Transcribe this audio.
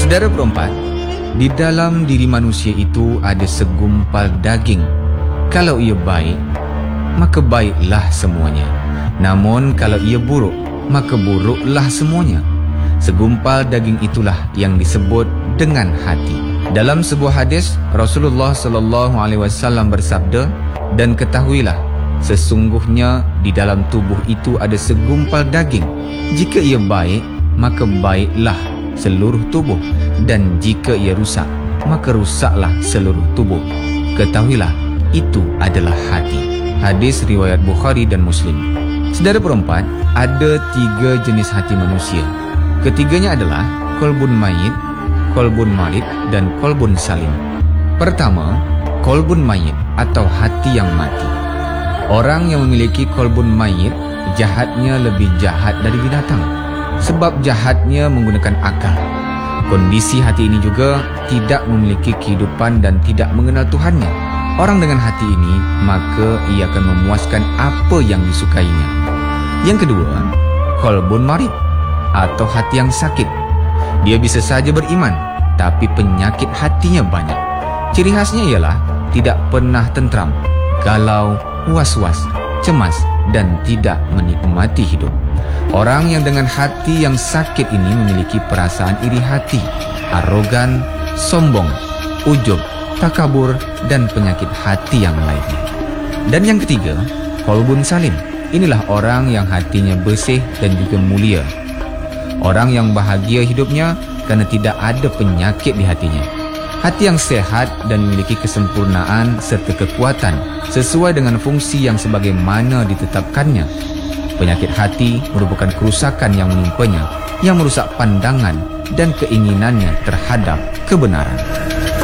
Saudara perempat, di dalam diri manusia itu ada segumpal daging. Kalau ia baik, maka baiklah semuanya. Namun kalau ia buruk, maka buruklah semuanya. Segumpal daging itulah yang disebut dengan hati. Dalam sebuah hadis, Rasulullah SAW bersabda, "Dan ketahuilah, sesungguhnya di dalam tubuh itu ada segumpal daging. Jika ia baik, maka baiklah seluruh tubuh, dan jika ia rusak, maka rusaklah seluruh tubuh. Ketahuilah, itu adalah hati." Hadis riwayat Bukhari dan Muslim. Saudara perempat, ada 3 jenis hati manusia. Ketiganya adalah qalbun mayyit, qalbun marid, dan qalbun salim. Pertama, qalbun mayyit atau hati yang mati. Orang yang memiliki qalbun mayyit, jahatnya lebih jahat dari binatang, sebab jahatnya menggunakan akal. Kondisi hati ini juga tidak memiliki kehidupan dan tidak mengenal Tuhannya. Orang dengan hati ini, maka ia akan memuaskan apa yang disukainya. Yang kedua, qalbun marid atau hati yang sakit. Dia bisa saja beriman, tapi penyakit hatinya banyak. Ciri khasnya ialah tidak pernah tentram, galau, was-was, cemas, dan tidak menikmati hidup. Orang yang dengan hati yang sakit ini memiliki perasaan iri hati, arogan, sombong, ujub, takabur, dan penyakit hati yang lainnya. Dan yang ketiga, qalbun salim. Inilah orang yang hatinya bersih dan juga mulia. Orang yang bahagia hidupnya karena tidak ada penyakit di hatinya. Hati yang sehat dan memiliki kesempurnaan serta kekuatan sesuai dengan fungsi yang sebagaimana ditetapkannya. Penyakit hati merupakan kerusakan yang menimpanya, yang merusak pandangan dan keinginannya terhadap kebenaran.